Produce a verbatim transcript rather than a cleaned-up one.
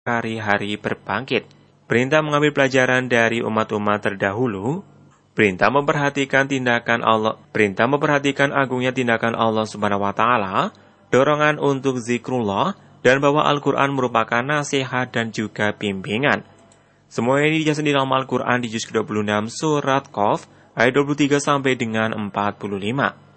hari-hari berbangkit. Perintah mengambil pelajaran dari umat-umat terdahulu, perintah memperhatikan tindakan Allah, perintah memperhatikan agungnya tindakan Allah Subhanahu wa taala, dorongan untuk zikrullah, dan bahwa Al-Quran merupakan nasihat dan juga bimbingan. Semua ini dijelaskan di dalam Al-Quran di juz ke dua puluh enam surat Qaf ayat dua puluh tiga sampai dengan empat puluh lima.